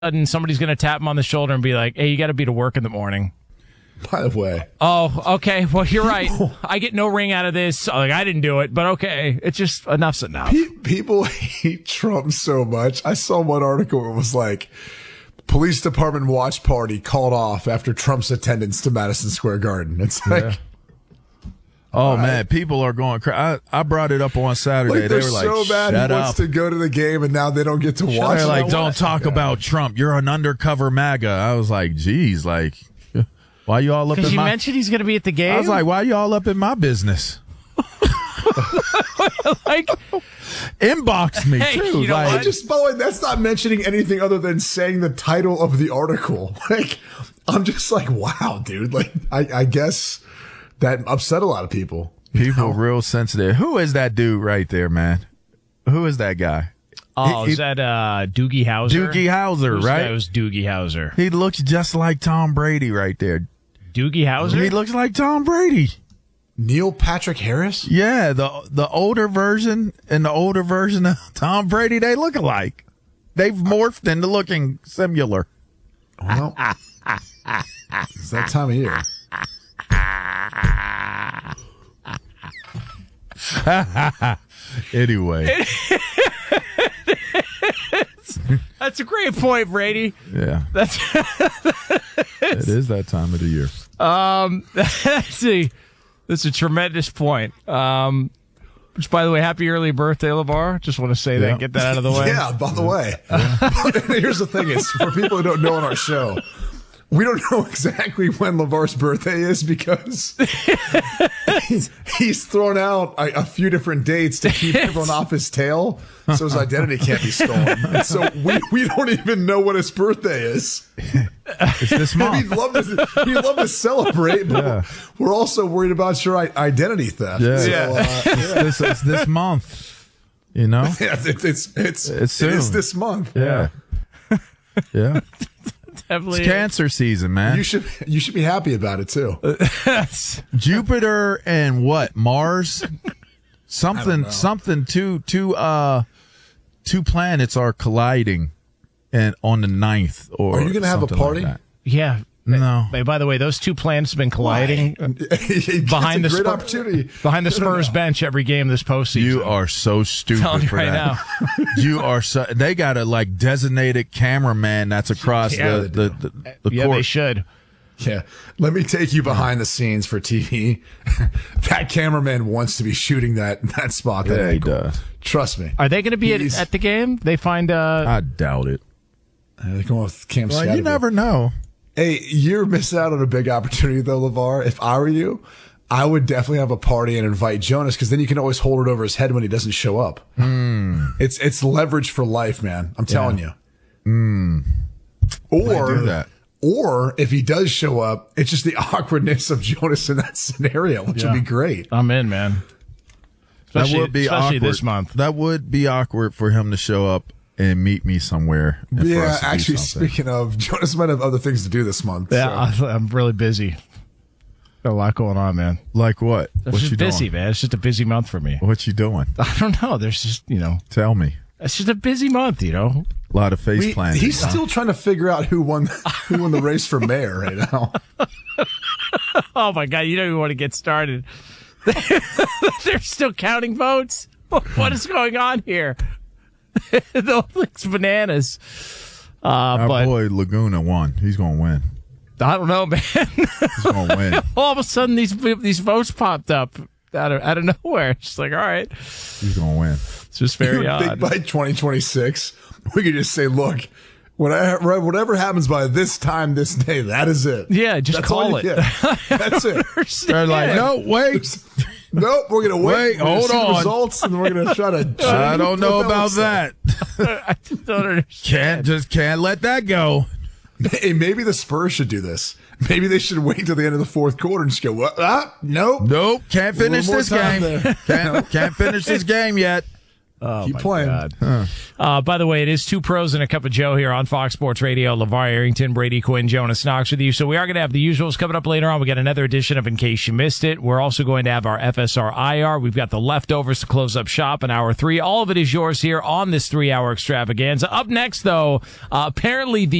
sudden somebody's going to tap him on the shoulder and be like, hey, you got to be to work in the morning. By the way. Oh, okay. Well, you're right. I get no ring out of this. Like, I didn't do it, but okay. It's just enough's enough. People hate Trump so much. I saw one article where it was like, police department watch party called off after Trump's attendance to Madison Square Garden. It's like, oh man, people are going crazy. I brought it up on Saturday. They were like, so bad shut he up. wants to go to the game and now they don't get to watch. They're like, don't what? talk about Trump. You're an undercover MAGA. I was like, geez, like, why you all up in my... Because you mentioned he's going to be at the game? I was like, why you all up in my business? Like, inbox me, hey, too. you know Like, what? Just, by the way, that's not mentioning anything other than saying the title of the article. Like, I'm just like, wow, dude. Like, I guess that upset a lot of people. people real sensitive. Who is that dude right there, man? Who is that guy? Oh, is that Doogie Howser? Doogie Howser, Who's right? That was Doogie Howser. He looks just like Tom Brady right there. Doogie Howser? He looks like Tom Brady. Neil Patrick Harris? Yeah, the older version and the older version of Tom Brady, they look alike. They've morphed into looking similar. Well, it's that time of year. Anyway. That's a great point, Brady. Yeah. It is that time of the year. That's a tremendous point. Which, by the way, happy early birthday, LeVar. Just want to say that, get that out of the way. Yeah, by the way. Here's the thing is, for people who don't know on our show, we don't know exactly when LeVar's birthday is because he's thrown out a few different dates to keep everyone off his tail so his identity can't be stolen. And so we don't even know what his birthday is. It's this month. He'd love to celebrate, but we're also worried about your identity theft. Yeah. So, It's this month. You know? yeah, it's soon. It's this month. Yeah. Yeah. Definitely. It's cancer season, man. You should be happy about it too. Jupiter and what? Mars? Something two planets are colliding and on the 9th or Are you going to have a something party? like that. Yeah. No. Hey, by the way, those two planets have been colliding behind the great Spurs, opportunity. behind the Spurs bench every game this postseason. You are so stupid Telling you for right that. now. You are so. They got a like designated cameraman that's across Yeah, the Yeah, court. they should. Yeah. Let me take you behind the scenes for TV. That cameraman wants to be shooting that spot. That Yeah, he angle. does. Trust me. Are they going to be He's- at the game? They find I doubt it. They're going with Cam Well, you Scattergood. never know. Hey, you're missing out on a big opportunity though, LeVar. If I were you, I would definitely have a party and invite Jonas because then you can always hold it over his head when he doesn't show up. It's leverage for life, man. I'm telling you. Or do that. Or if he does show up, it's just the awkwardness of Jonas in that scenario, which would be great. I'm in, man. That Especially, would be especially awkward. this month. That would be awkward for him to show up and meet me somewhere. And for Yeah, us to do actually, something. speaking of, Jonas might have other things to do this month. Yeah, so. I'm really busy. Got a lot going on, man. Like what? I'm What just you busy, doing? man. It's just a busy month for me. What you doing? I don't know. There's just, Tell me. it's just a busy month, A lot of face planting. He's still trying to figure out who won the race for mayor right now. Oh my God, you don't even want to get started. They're still counting votes. What is going on here? The thing's bananas. Our But boy Laguna won. He's going to win. I don't know, man. He's going to win. All of a sudden, these votes popped up out of nowhere. It's just like, all right, He's going to win. it's just very You would think odd. by 2026, we could just say, look, whatever happens by this time, this day, that is it. Yeah, just That's call all it. you get. That's it. They're like, no, wait. Nope, we're going to Wait, We're gonna hold see the on. results, and we're going to try to. I don't know about that. I just don't understand. Can't let that go. Hey, maybe the Spurs should do this. Maybe they should wait till the end of the fourth quarter and just go, what? Nope. Nope, can't finish more this time game. there. Can't finish this game yet. Keep playing. By the way, it is Two Pros and a Cup of Joe here on Fox Sports Radio. LeVar Arrington, Brady Quinn, Jonas Knox with you. So we are going to have the usuals coming up later on. We got another edition of In Case You Missed It. We're also going to have our FSR IR. We've got the leftovers to close up shop in hour 3. All of it is yours here on this 3-hour extravaganza. Up next, though, apparently the